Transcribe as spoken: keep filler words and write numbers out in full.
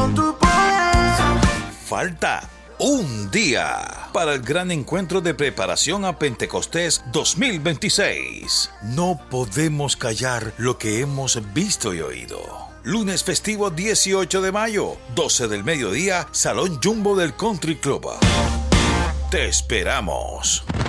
con tu poder. Falta un día para el gran encuentro de preparación a Pentecostés dos mil veintiséis. No podemos callar lo que hemos visto y oído. Lunes festivo dieciocho de mayo, doce del mediodía, Salón Jumbo del Country Club. Te esperamos.